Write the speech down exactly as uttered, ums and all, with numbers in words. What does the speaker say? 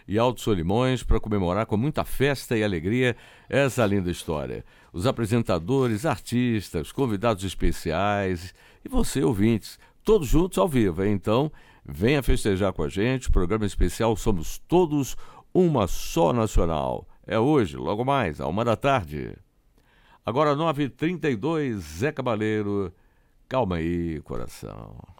e Alto Solimões para comemorar com muita festa e alegria essa linda história. Os apresentadores, artistas, convidados especiais e você, ouvintes, todos juntos ao vivo, hein? Então, venha festejar com a gente, programa especial Somos Todos Uma Só Nacional. É hoje, logo mais, à uma da tarde. Agora nove e trinta e dois, Zé Cabaleiro, calma aí, coração.